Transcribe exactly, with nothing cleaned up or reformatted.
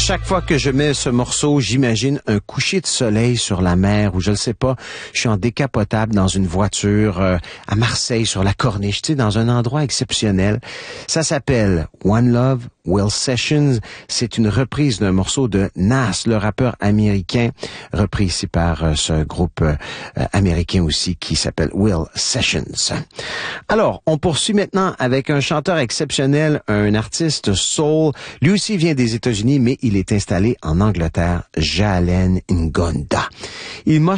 chaque fois que je mets ce morceau, j'imagine un coucher de soleil sur la mer ou je ne sais pas, je suis en décapotable dans une voiture euh, à Marseille sur la Corniche, tu sais, dans un endroit exceptionnel. Ça s'appelle One Love, Will Sessions. C'est une reprise d'un morceau de Nas, le rappeur américain, repris ici par euh, ce groupe euh, américain aussi qui s'appelle Will Sessions. Alors, on poursuit maintenant avec un chanteur exceptionnel, un artiste soul. Lui aussi vient des États-Unis, mais il est installé en Angleterre, Jalen Ngonda. Il m'a